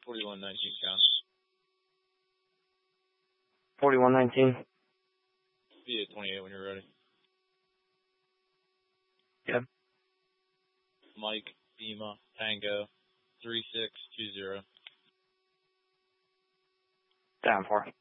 4119 count. 4119. Be at 28 when you're ready. Yep. Mike, Lima, Tango, 3620. Down 4.